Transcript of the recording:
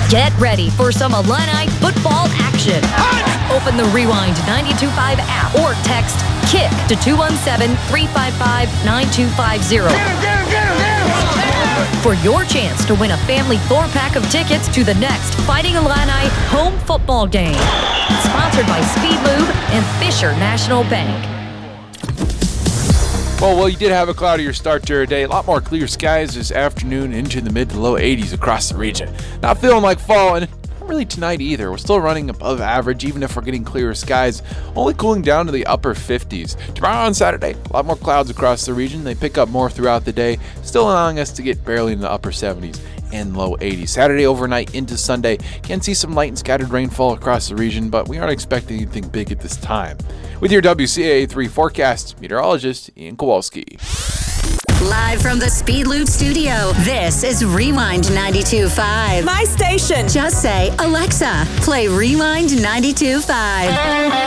Get ready for some Illini football action. Open the Rewind 92.5 app or text KICK to 217-355-9250 for your chance to win a family 4-pack of tickets to the next Fighting Illini home football game. Sponsored by Speed Lube and Fisher National Bank. Well, you did have a cloudier start to your day. A lot more clear skies this afternoon into the mid to low 80s across the region. Not feeling like fall, and not really tonight either. We're still running above average, even if we're getting clearer skies. Only cooling down to the upper 50s. Tomorrow on Saturday, a lot more clouds across the region. They pick up more throughout the day, still allowing us to get barely in the upper 70s and low 80s. Saturday overnight into Sunday, can see some light and scattered rainfall across the region, but we aren't expecting anything big at this time. With your WCAA 3 forecast, meteorologist Ian Kowalski. Live from the Speed Lube studio, this is Rewind 92.5. My station. Just say, Alexa, play Rewind 92.5.